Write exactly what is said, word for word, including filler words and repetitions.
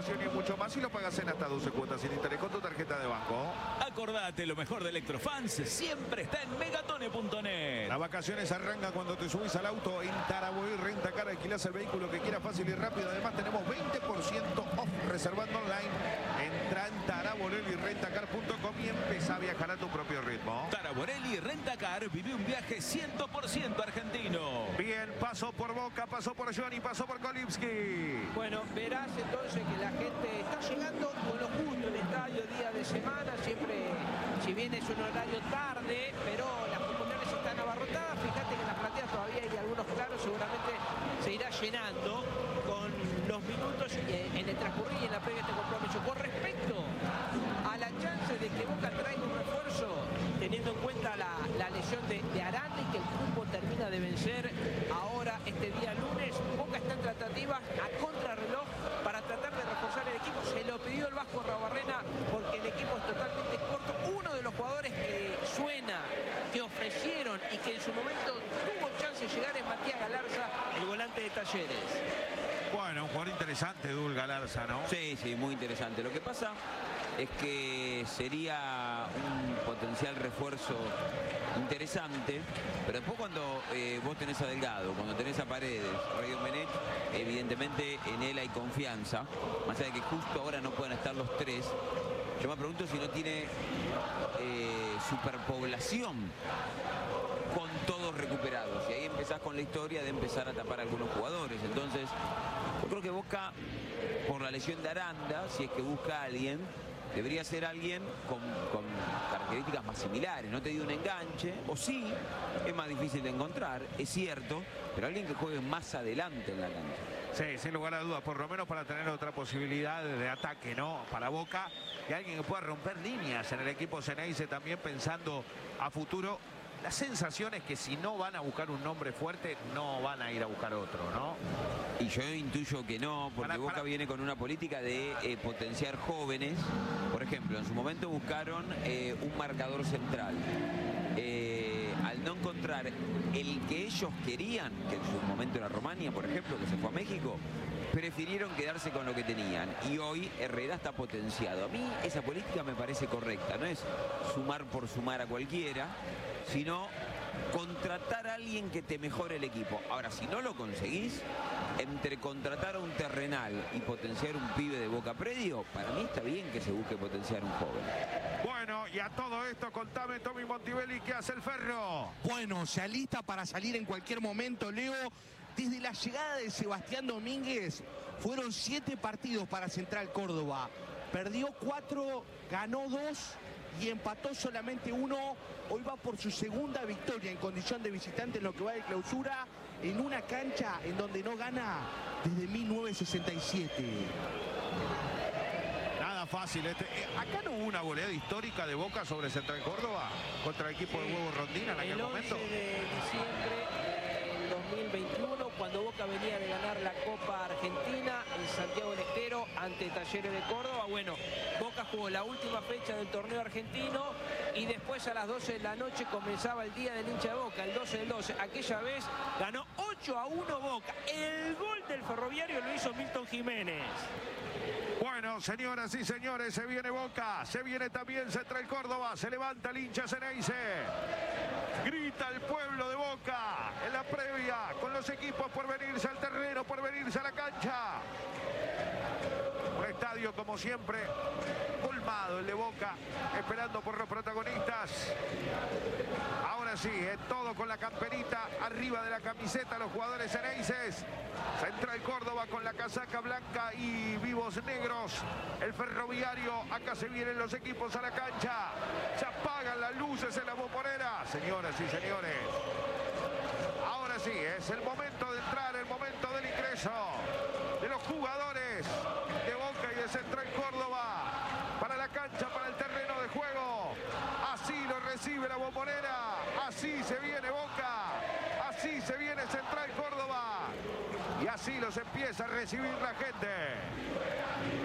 información y mucho más y lo pagas en hasta doce cuotas sin interés con tu tarjeta de banco. Acordate, lo mejor de Electrofans siempre está en megatone punto net. Las vacaciones arrancan cuando te subís al auto en Taraboy Rentacar. Alquilás el vehículo que quieras fácil y rápido. Además tenemos veinte por ciento off reservando online. Entra en taraborelli rentacar punto com y empezá a viajar a tu propio ritmo. Taraborelli Rentacar vive un viaje cien por ciento argentino. Bien, pasó por Boca, pasó por Johnny, pasó por Kolipski. Bueno, verás entonces que la gente está llegando con lo justo el estadio día de semana. Siempre, si bien es un horario tarde, pero las comunidades están abarrotadas. Fíjate que en las plateas todavía hay algunos claros, seguramente se irá llenando con los minutos en el transcurrir y en la previa de este compromiso. Con respecto a la chance de que Boca traiga un refuerzo, teniendo en cuenta la, la lesión de, de Aranda y que el grupo termina de vencer ahora este día lunes, Boca está en tratativas a contrarreloj para tratar de reforzar el equipo. Se lo pidió el Vasco Arruabarrena porque el equipo es totalmente corto. Uno de los jugadores que suena, que ofrecieron y que en su momento tuvo chance de llegar es Matías Galarza, el volante de Talleres. Bueno, un jugador interesante, Dul Galarza, ¿no? Sí, sí, muy interesante. Lo que pasa es que sería un potencial refuerzo interesante, pero después cuando eh, vos tenés a Delgado, cuando tenés a Paredes, Radio Menet, evidentemente en él hay confianza, más allá de que justo ahora no puedan estar los tres. Yo me pregunto si no tiene eh, superpoblación con todos recuperados. Y ahí empezás con la historia de empezar a tapar a algunos jugadores. Entonces, yo creo que Boca, por la lesión de Aranda, si es que busca a alguien, debería ser alguien con, con características más similares. No te digo un enganche, o sí, es más difícil de encontrar, es cierto, pero alguien que juegue más adelante en la cancha. Sí, sin lugar a dudas, por lo menos para tener otra posibilidad de ataque, ¿no? Para Boca, y alguien que pueda romper líneas en el equipo Ceneice también pensando a futuro. La sensación es que si no van a buscar un nombre fuerte, no van a ir a buscar otro, ¿no? Y yo intuyo que no, porque para, Boca para... viene con una política de eh, potenciar jóvenes. Por ejemplo, en su momento buscaron eh, un marcador central. Eh, al no encontrar el que ellos querían, que en su momento era Romania, por ejemplo, que se fue a México, prefirieron quedarse con lo que tenían. Y hoy Herrera está potenciado. A mí esa política me parece correcta. No es sumar por sumar a cualquiera, sino contratar a alguien que te mejore el equipo. Ahora, si no lo conseguís, entre contratar a un terrenal y potenciar un pibe de Boca Predio, para mí está bien que se busque potenciar un joven. Bueno, y a todo esto, contame, Tommy Montivelli, ¿qué hace el Ferro? Bueno, se alista para salir en cualquier momento, Leo. Desde la llegada de Sebastián Domínguez, fueron siete partidos para Central Córdoba. Perdió cuatro, ganó dos y empató solamente uno. Hoy va por su segunda victoria en condición de visitante en lo que va de clausura, en una cancha en donde no gana desde mil novecientos sesenta y siete. Nada fácil este. Eh, acá no hubo una goleada histórica de Boca sobre Central Córdoba contra el equipo de Huevo Rondina en aquel momento. El once de diciembre del dos mil veintiuno, cuando Boca venía de ganar la Copa Argentina en Santiago del Estero ante Talleres de Córdoba. Bueno, Boca jugó la última fecha del torneo argentino y después a las doce de la noche comenzaba el día del hincha de Boca, el doce del doce. Aquella vez ganó ocho a uno Boca. El gol del Ferroviario lo hizo Milton Jiménez. Bueno, señoras y señores, se viene Boca, se viene también Central Córdoba, se levanta el hincha Ceneice. Grita el pueblo de Boca en la previa con los equipos por venirse al terreno, por venirse a la cancha. Un estadio como siempre colmado el de Boca, esperando por los protagonistas. Ahora sí, es todo con la camperita arriba de la camiseta los jugadores ceneices. Central Córdoba con la casaca blanca y vivos negros. El Ferroviario, acá se vienen los equipos a la cancha. Se apagan las luces en la Bombonera. Señoras y señores, ahora sí, es el momento de entrar, el momento del ingreso de los jugadores de Boca y de Central Córdoba para la cancha, para el terreno de juego. Así lo recibe la Bombonera, así se viene Boca, así se viene Central Córdoba y así los empieza a recibir la gente.